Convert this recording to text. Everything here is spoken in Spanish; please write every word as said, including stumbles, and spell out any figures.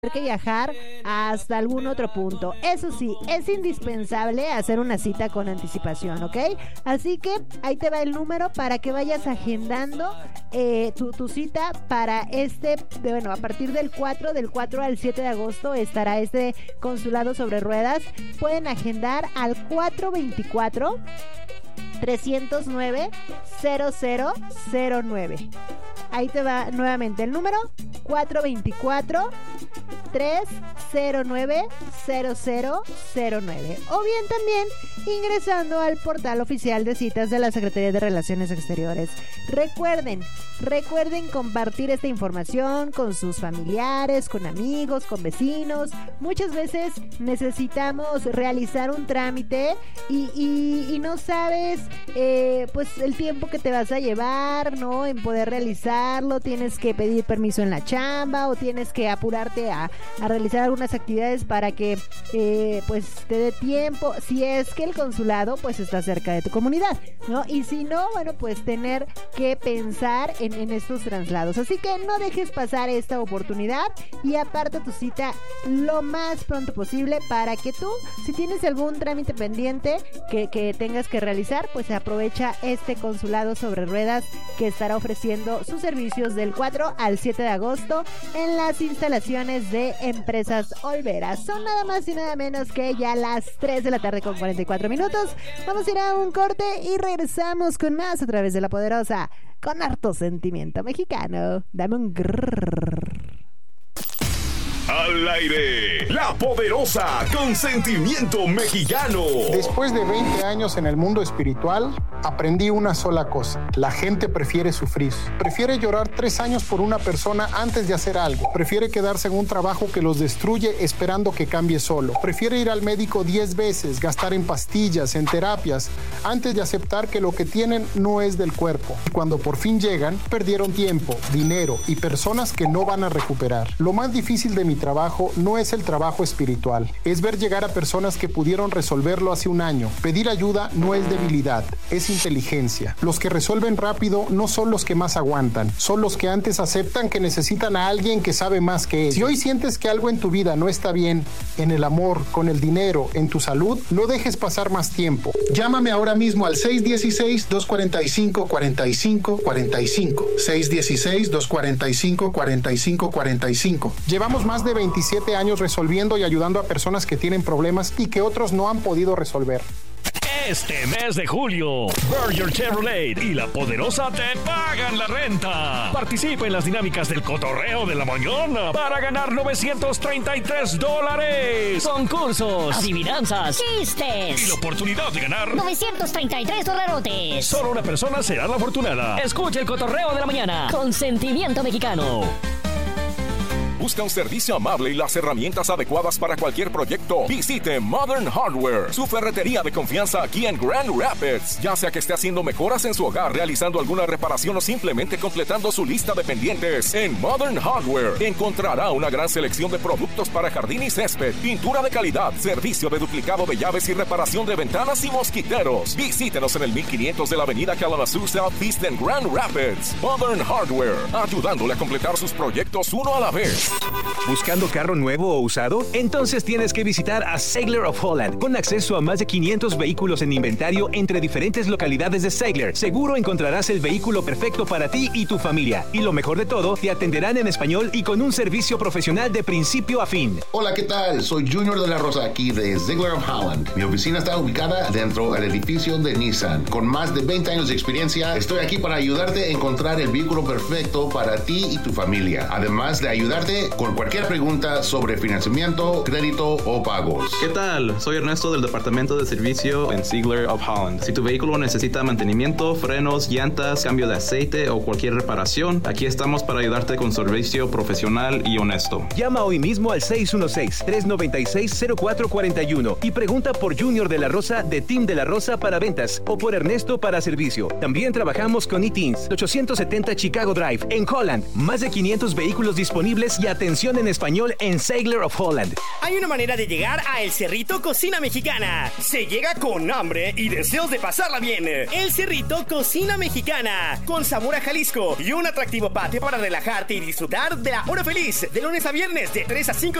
que viajar hasta algún otro punto. Eso sí, es indispensable hacer una cita con anticipación, ¿ok? Así que ahí te va el número para que vayas agendando eh, tu, tu cita para este, de, bueno, a partir del cuatro, del cuatro al siete de agosto estará este consulado sobre ruedas. Pueden agendar al cuatro veinticuatro, trescientos nueve, cero cero cero nueve. Ahí te va nuevamente el número cuatro veinticuatro, trescientos nueve, cero cero cero nueve. O bien también ingresando al portal oficial de citas de la Secretaría de Relaciones Exteriores. Recuerden, recuerden compartir esta información con sus familiares, con amigos, con vecinos. Muchas veces necesitamos realizar un trámite y, y, y no sabes eh, pues el tiempo que te vas a llevar, ¿no? En poder realizar. Tienes que pedir permiso en la chamba o tienes que apurarte a, a realizar algunas actividades para que eh, pues te dé tiempo, si es que el consulado pues está cerca de tu comunidad, ¿no? Y si no, bueno, pues tener que pensar en, en estos traslados. Así que no dejes pasar esta oportunidad y aparta tu cita lo más pronto posible para que tú, si tienes algún trámite pendiente que, que tengas que realizar, pues aprovecha este consulado sobre ruedas que estará ofreciendo sus servicios servicios del cuatro al siete de agosto en las instalaciones de Empresas Olvera. Son nada más y nada menos que ya las tres de la tarde con cuarenta y cuatro minutos. Vamos a ir a un corte y regresamos con más a través de La Poderosa, con harto sentimiento mexicano. Dame un grrr. Al aire, La Poderosa, con sentimiento mexicano. Después de veinte años en el mundo espiritual, aprendí una sola cosa. La gente prefiere sufrir. Prefiere llorar tres años por una persona antes de hacer algo. Prefiere quedarse en un trabajo que los destruye esperando que cambie solo. Prefiere ir al médico diez veces, gastar en pastillas, en terapias, antes de aceptar que lo que tienen no es del cuerpo. Y cuando por fin llegan, perdieron tiempo, dinero y personas que no van a recuperar. Lo más difícil de mi trabajo no es el trabajo espiritual, es ver llegar a personas que pudieron resolverlo hace un año. Pedir ayuda no es debilidad, es inteligencia. Los que resuelven rápido no son los que más aguantan, son los que antes aceptan que necesitan a alguien que sabe más que ellos. Si hoy sientes que algo en tu vida no está bien, en el amor, con el dinero, en tu salud, no dejes pasar más tiempo. Llámame ahora mismo al seis uno seis, dos cuatro cinco, cuatro cinco cuatro cinco. seis uno seis, dos cuatro cinco, cuatro cinco cuatro cinco. Llevamos más de veintisiete años resolviendo y ayudando a personas que tienen problemas y que otros no han podido resolver. Este mes de julio, Berger Chevrolet y La Poderosa te pagan la renta. Participa en las dinámicas del cotorreo de la mañana para ganar novecientos treinta y tres dólares. Concursos, adivinanzas, chistes y la oportunidad de ganar novecientos treinta y tres dolarotes. Solo una persona será la afortunada. Escucha el cotorreo de la mañana con sentimiento mexicano. Busca un servicio amable y las herramientas adecuadas para cualquier proyecto. Visite Modern Hardware, su ferretería de confianza aquí en Grand Rapids. Ya sea que esté haciendo mejoras en su hogar, realizando alguna reparación o simplemente completando su lista de pendientes, en Modern Hardware encontrará una gran selección de productos para jardín y césped, pintura de calidad, servicio de duplicado de llaves y reparación de ventanas y mosquiteros. Visítenos en el mil quinientos de la avenida Kalamazoo Southeast en Grand Rapids. Modern Hardware, ayudándole a completar sus proyectos uno a la vez. ¿Buscando carro nuevo o usado? Entonces tienes que visitar a Seigler of Holland, con acceso a más de quinientos vehículos en inventario entre diferentes localidades de Seigler. Seguro encontrarás el vehículo perfecto para ti y tu familia. Y lo mejor de todo, te atenderán en español y con un servicio profesional de principio a fin. Hola, ¿qué tal? Soy Junior de la Rosa aquí de Seigler of Holland. Mi oficina está ubicada dentro del edificio de Nissan. Con más de veinte años de experiencia, estoy aquí para ayudarte a encontrar el vehículo perfecto para ti y tu familia. Además de ayudarte con cualquier pregunta sobre financiamiento, crédito o pagos. ¿Qué tal? Soy Ernesto del Departamento de Servicio en Seigler of Holland. Si tu vehículo necesita mantenimiento, frenos, llantas, cambio de aceite o cualquier reparación, aquí estamos para ayudarte con servicio profesional y honesto. Llama hoy mismo al seis uno seis, tres nueve seis, cero cuatro cuatro uno y pregunta por Junior de la Rosa de Team de la Rosa para ventas o por Ernesto para servicio. También trabajamos con E-Teens, ochocientos setenta Chicago Drive en Holland. Más de quinientos vehículos disponibles y atención en español en Ziegler of Holland. Hay una manera de llegar a El Cerrito Cocina Mexicana. Se llega con hambre y deseos de pasarla bien. El Cerrito Cocina Mexicana, con sabor a Jalisco y un atractivo patio para relajarte y disfrutar de la hora feliz, de lunes a viernes de tres a cinco